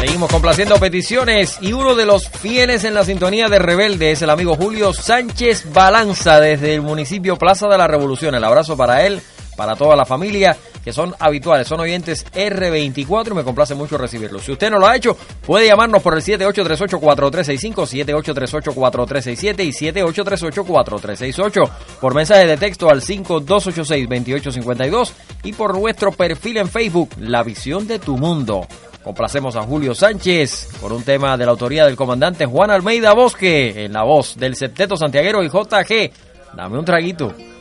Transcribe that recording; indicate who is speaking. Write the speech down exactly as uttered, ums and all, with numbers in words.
Speaker 1: Seguimos complaciendo peticiones y uno de los fieles en la sintonía de Rebelde es el amigo Julio Sánchez Balanza desde el municipio Plaza de la Revolución. El abrazo para él, para toda la familia que son habituales, son oyentes erre veinticuatro y me complace mucho recibirlos. Si usted no lo ha hecho, puede llamarnos por el siete ocho tres ocho, cuatro tres seis cinco, siete ocho tres ocho, cuatro tres seis siete y siete ocho tres ocho, cuatro tres seis ocho, por mensaje de texto al cinco dos ocho seis, dos ocho cinco dos y por nuestro perfil en Facebook, La Visión de tu Mundo. Complacemos a Julio Sánchez con un tema de la autoría del comandante Juan Almeida Bosque, en la voz del septeto santiaguero y J G. Dame un traguito.